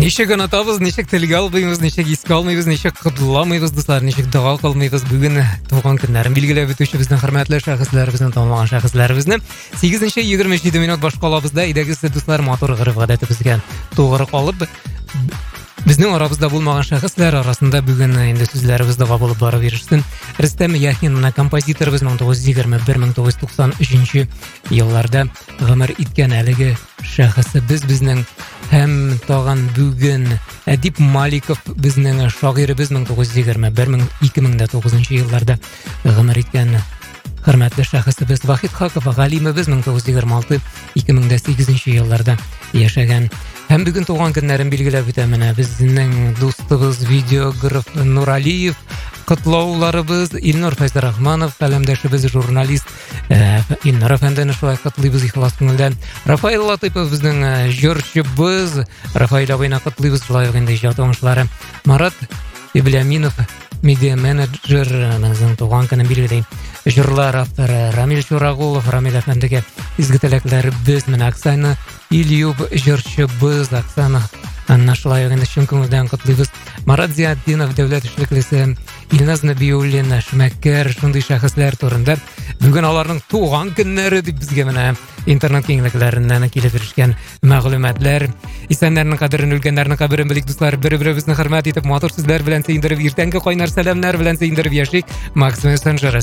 Ничек ұнатабыз, ничек тілге албаймыз, ничек еске алмайбыз, ничек құтыламайбыз, достар, ничек дұға қылмайбыз. Бүгін туған күндерін белгілеп өтуші біздің құрметлі шәхіслеріміздің, танылған шәхіслеріміздің 8:27 минут башқалабызда идегісі достар мотор ғырып ғадеті бізге тоғыры қалып, біздің арабызда болмаған шәхіслер арасында бүгін енді сөзлерімізді қабылып барып ерішсін. Рүстем Яхин мына композиторымыз 1921-1993 елларда ғымыр иткен әлігі шәхісі біздің һәм таған бүгін Әдип Маликов біздің шағирыбыз 1921-2009 елларда ғымыр иткен хөрмәтле шәхесебез Вахит Хаков галимебез 1926-2008 елларда яшәгән. Һәм бүген туган көннәрен билгеләп үтәмен. Безнең дустыбыз видеограф Нуралиев, котлауларыбыз Илнур Файзарахманов, каләмдәшебез журналист Илнур әфәндене шулай котлыйбыз ихлас күңелдән. Рафаил Латыйпов безнең җырчыбыз, Рафаил абыйны котлыйбыз шулай ук инде иҗат уңышлары. Марат Ибляимов медиа менеджер безнең туган көнен билгеләй. Жырлар авторы Рамил Шурагулов, Рамил әфәндегә изге теләкләребез менә Оксана Ильюб җырчыбыз, Оксана Анна шулай ук инде чын күңелдән котлыйбыз. Марат Зиятдинов дәүләт эшлеклесе, Илназ Набиуллина, Шмәккәр, шундый шәхесләр турында бүген аларның туган көннәре дип безгә менә интернет киңлекләреннән килеп ирешкән мәгълүматлар. Исәннәрнең кадерен, үлгәннәрнең каберен белик дуслар, бер-беребезне хөрмәт итеп, матур сүзләр белән сөендереп, иртәнге кайнар сәламнар белән сөендереп яшик. Макс Мессенджер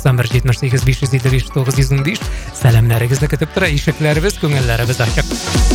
891-78-575-915 сәламнәрегезне көтеп тора, ишекләребез, күңелләребез ачык.